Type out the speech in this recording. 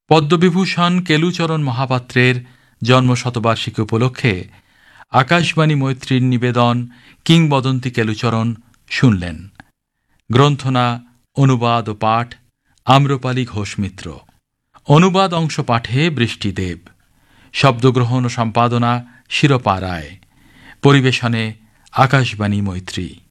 পদ্মবিভূষণ কেলুচরণ মহাপাত্রের জন্মশতবার্ষিকী উপলক্ষে আকাশবাণী মৈত্রীর নিবেদন কিংবদন্তি কেলুচরণ শুনলেন। গ্রন্থনা, অনুবাদ ও পাঠ আম্রপালি ঘোষ মিত্র। অনুবাদ অংশ পাঠে বৃষ্টিদেব। শব্দগ্রহণ ও সম্পাদনা শিরোপা রায়। পরিবেশনে আকাশবাণী মৈত্রী।